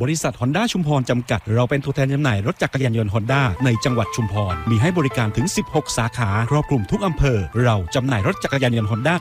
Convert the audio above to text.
บริษัท Honda ชุมพรจำกัดเราเป็นตัวแทนจำหน่ายรถจักรยานยนต์ Honda ในจังหวัดชุมพรมีให้บริการถึง16สาขาครอบคลุมทุกอำเภอเราจำหน่ายรถจักรยานยนต์ Honda